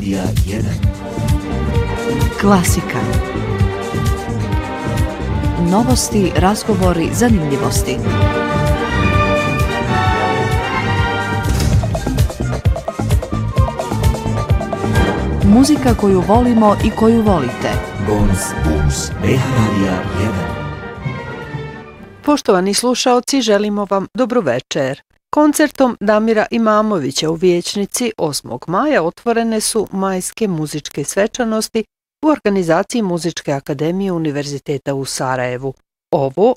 Radija 1. Klasika. Novosti, razgovori, zanimljivosti. Muzika koju volimo i koju volite. Bonus Booms Radija 1. Poštovani slušaoci, želimo vam dobro večer. Koncertom Damira Imamovića u Vijećnici 8. maja otvorene su majske muzičke svečanosti u organizaciji Muzičke akademije Univerziteta u Sarajevu. Ovo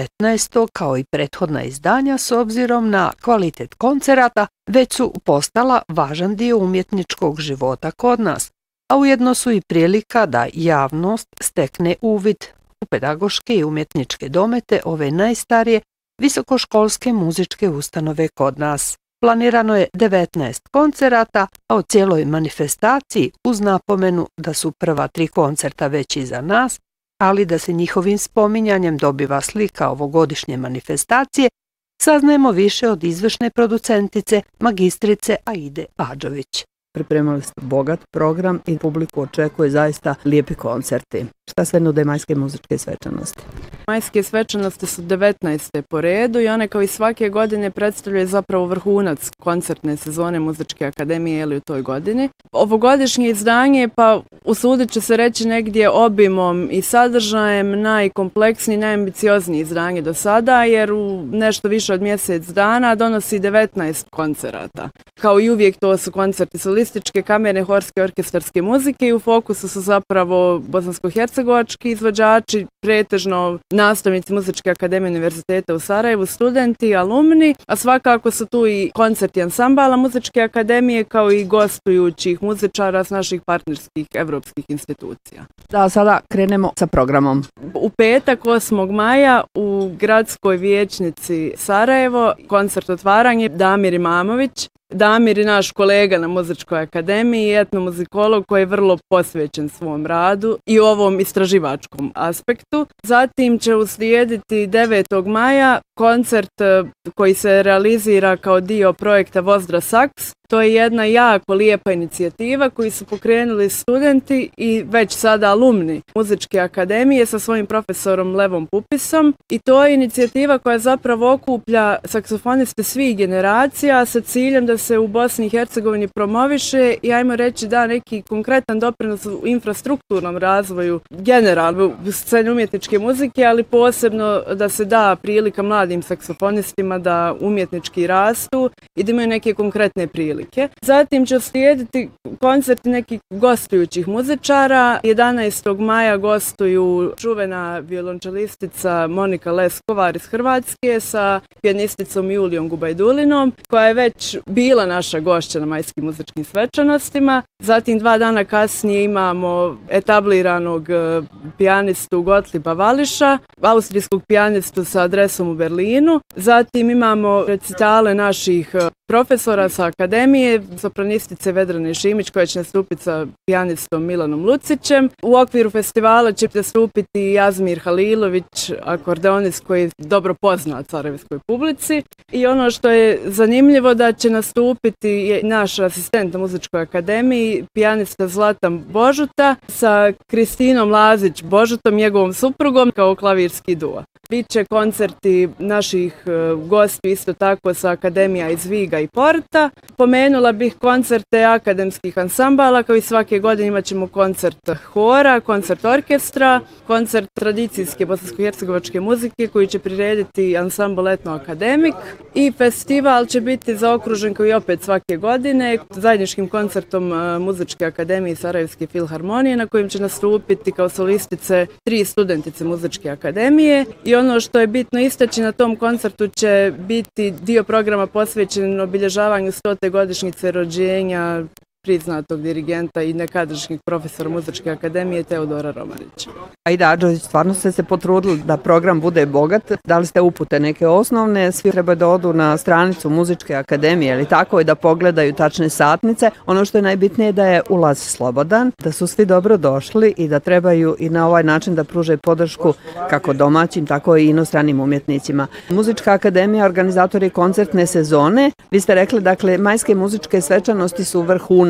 19. kao i prethodna izdanja s obzirom na kvalitet koncerata već su postala važan dio umjetničkog života kod nas, a ujedno su i prilika da javnost stekne uvid u pedagoške i umjetničke domete ove najstarije visokoškolske muzičke ustanove kod nas. Planirano je 19 koncerata, a o cijeloj manifestaciji uz napomenu da su prva 3 koncerta već iza nas, ali da se njihovim spominjanjem dobiva slika ovogodišnje manifestacije, saznajemo više od izvršne producentice, magistrice Aide Adžović. Pripremali ste bogat program i publiku očekuje zaista lijepi koncerti. Šta sve nude majske muzičke svečanosti? Majske svečanosti su 19. po redu i one kao i svake godine predstavljaju zapravo vrhunac koncertne sezone Muzičke akademije u toj godini. Ovogodišnje izdanje, pa usudit ću se reći negdje obimom i sadržajem najkompleksnije, najambicioznije izdanje do sada, jer u nešto više od mjesec dana donosi 19 koncerata. Kao i uvijek to su koncerti solističke, kamerne, horske, orkestarske muzike i u fokusu su zapravo bosansko-hercegovački izvođači, pretežno nastavnici Muzičke akademije Univerziteta u Sarajevu, studenti, alumni, a svakako su tu i koncerti ansambala Muzičke akademije kao i gostujućih muzičara s naših partnerskih evropskih institucija. Da, sada krenemo sa programom. U petak 8. maja u Gradskoj vijećnici Sarajevo koncert otvaranje Damir Imamović. Damir je naš kolega na Muzičkoj akademiji i etnomuzikolog koji je vrlo posvećen svom radu i ovom istraživačkom aspektu. Zatim će uslijediti 9. maja koncert koji se realizira kao dio projekta Vozdra Saks. To je jedna jako lijepa inicijativa koju su pokrenuli studenti i već sada alumni Muzičke akademije sa svojim profesorom Levom Pupisom. I to je inicijativa koja zapravo okuplja saksofoniste svih generacija sa ciljem da se u Bosni i Hercegovini promoviše i ajmo reći da neki konkretan doprinos u infrastrukturnom razvoju generalno u sceni umjetničke muzike, ali posebno da se da prilika mladim saksofonistima da umjetnički rastu i da imaju neke konkretne prilike. Zatim će slijediti koncerti nekih gostujućih muzičara. 11. maja gostuju čuvena violončelistica Monika Leskovar iz Hrvatske sa pijanisticom Julijom Gubajdulinom, koja je već bila naša gošća na majskim muzičkim svečanostima. Zatim 2 dana kasnije imamo etabliranog pijanistu Gottlieba Wallischa, austrijskog pijanistu sa adresom u Berlinu. Zatim imamo recitale naših profesora sa akademije, sopranistice Vedrane Šimić koja će nastupiti sa pijanistom Milanom Lucićem. U okviru festivala će nastupiti Jazmir Halilović, akordeonist koji je dobro poznat sarajevskoj publici. I ono što je zanimljivo da će nastupiti naš asistent na Muzičkoj akademiji, pijanista Zlatan Božuta sa Kristinom Lazić Božutom, njegovom suprugom, kao klavirski duo. Biće koncerti naših gostiju isto tako sa akademija iz Viga i Porta. Pomenula bih koncerte akademskih ansambala, kao i svake godine imat ćemo koncert hora, koncert orkestra, koncert tradicijske bosansko-hercegovačke muzike koji će prirediti ansambl Etno Akademik i festival će biti zaokružen kao i opet svake godine zajedničkim koncertom Muzičke akademije i Sarajevske filharmonije na kojem će nastupiti kao solistice 3 studentice Muzičke akademije i ono što je bitno istaći na tom koncertu će biti dio programa posvećen obilježavanju 100. godišnjice rođenja priznatog dirigenta i nekadašnjeg profesora Muzičke akademije Teodora Romanića. Aida Adžović, stvarno ste se potrudili da program bude bogat. Da li ste upute neke osnovne? Svi treba da odu na stranicu Muzičke akademije, ali tako i da pogledaju tačne satnice. Ono što je najbitnije da je ulaz slobodan, da su svi dobro došli i da trebaju i na ovaj način da pruže podršku kako domaćim, tako i inostranim umjetnicima. Muzička akademija, organizatori koncertne sezone. Vi ste rekli, dakle, majske muzičke svečanosti su vrhunac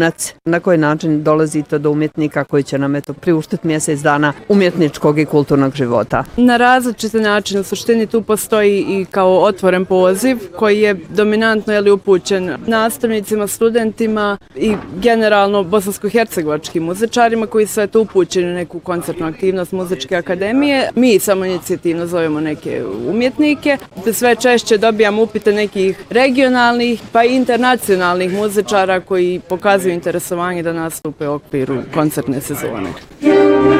pojedinac. Na koji način dolazite do umjetnika koji će nam priuštiti mjesec dana umjetničkog i kulturnog života? Na različite načine. U suštini tu postoji i kao otvoren poziv koji je dominantno upućen nastavnicima, studentima i generalno bosansko-hercegovačkim muzičarima koji su upućeni u neku koncertnu aktivnost muzičke akademije. Mi samo inicijativno zovemo neke umjetnike. Sve češće dobijamo upite nekih regionalnih pa i internacionalnih muzičara koji pokazuju interesovanje da nastupe u okviru koncertne sezone.